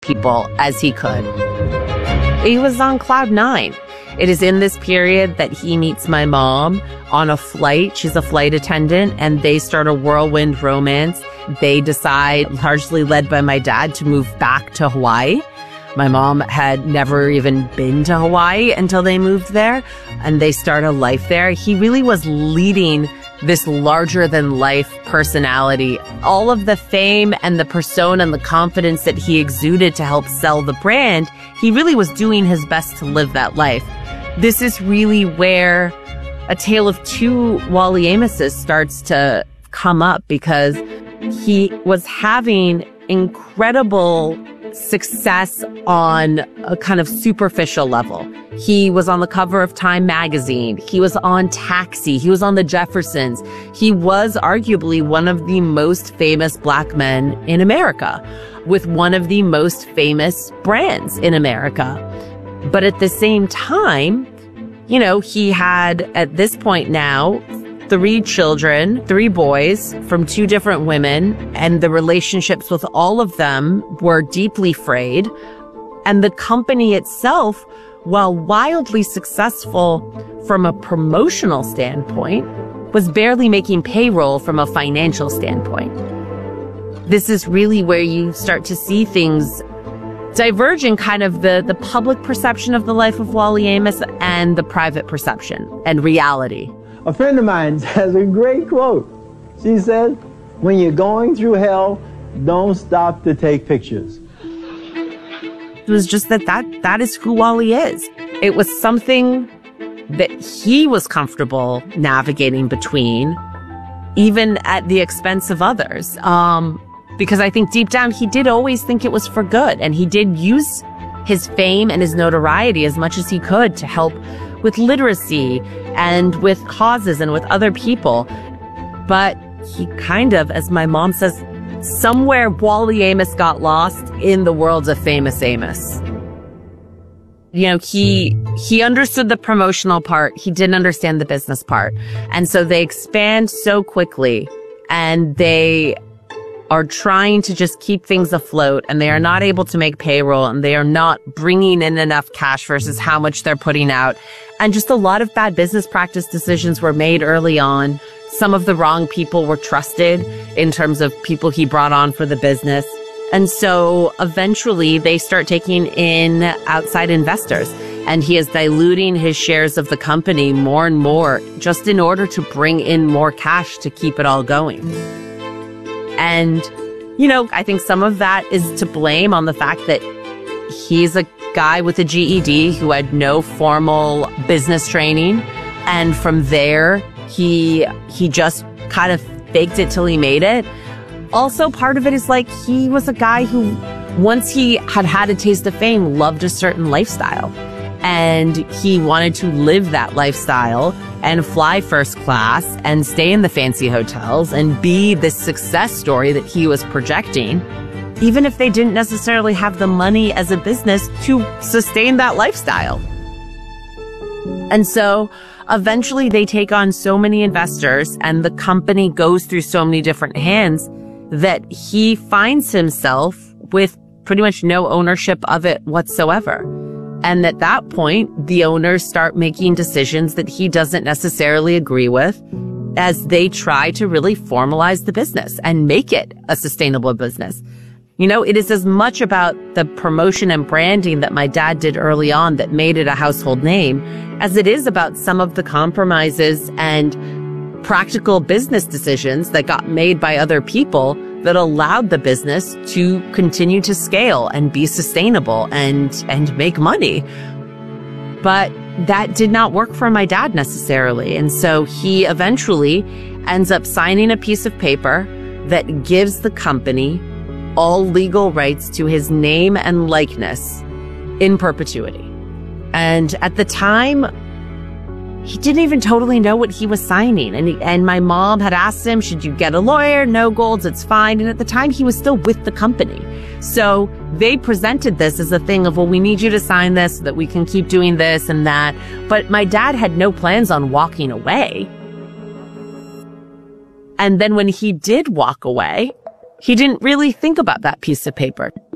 people as he could. He was on cloud nine. It is in this period that he meets my mom on a flight. She's a flight attendant, and they start a whirlwind romance. They decide, largely led by my dad, to move back to Hawaii. My mom had never even been to Hawaii until they moved there, and they start a life there. He really was leading this larger-than-life personality. All of the fame and the persona and the confidence that he exuded to help sell the brand, he really was doing his best to live that life. This is really where a tale of two Wally Amoses starts to come up, because he was having incredible success on a kind of superficial level. He was on the cover of Time magazine. He was on Taxi. He was on The Jeffersons. He was arguably one of the most famous Black men in America, with one of the most famous brands in America. But at the same time, you know, he had, at this point now, 3 children, 3 boys from 2 different women, and the relationships with all of them were deeply frayed. And the company itself, while wildly successful from a promotional standpoint, was barely making payroll from a financial standpoint. This is really where you start to see things diverge in kind of the public perception of the life of Wally Amos and the private perception and reality. A friend of mine has a great quote. She says, "When you're going through hell, don't stop to take pictures." It was just that is who Wally is. It was something that he was comfortable navigating between, even at the expense of others. Because I think deep down, he did always think it was for good. And he did use his fame and his notoriety as much as he could to help with literacy and with causes and with other people. But he kind of, as my mom says, somewhere Wally Amos got lost in the world of Famous Amos. You know, he understood the promotional part. He didn't understand the business part. And so they expand so quickly, and they are trying to just keep things afloat, and they are not able to make payroll, and they are not bringing in enough cash versus how much they're putting out. And just a lot of bad business practice decisions were made early on. Some of the wrong people were trusted in terms of people he brought on for the business. And so eventually they start taking in outside investors, and he is diluting his shares of the company more and more just in order to bring in more cash to keep it all going. And, you know, I think some of that is to blame on the fact that he's a guy with a GED who had no formal business training. And from there, he just kind of faked it till he made it. Also, part of it is like he was a guy who, once he had had a taste of fame, loved a certain lifestyle. And he wanted to live that lifestyle and fly first class and stay in the fancy hotels and be the success story that he was projecting, even if they didn't necessarily have the money as a business to sustain that lifestyle. And so eventually they take on so many investors, and the company goes through so many different hands that he finds himself with pretty much no ownership of it whatsoever. And at that point, the owners start making decisions that he doesn't necessarily agree with as they try to really formalize the business and make it a sustainable business. You know, it is as much about the promotion and branding that my dad did early on that made it a household name as it is about some of the compromises and practical business decisions that got made by other people that allowed the business to continue to scale and be sustainable and make money. But that did not work for my dad necessarily. And so he eventually ends up signing a piece of paper that gives the company all legal rights to his name and likeness in perpetuity. And at the time, he didn't even totally know what he was signing. And my mom had asked him, should you get a lawyer? No, Golds, it's fine. And at the time, he was still with the company. So they presented this as a thing of, well, we need you to sign this so that we can keep doing this and that. But my dad had no plans on walking away. And then when he did walk away, he didn't really think about that piece of paper.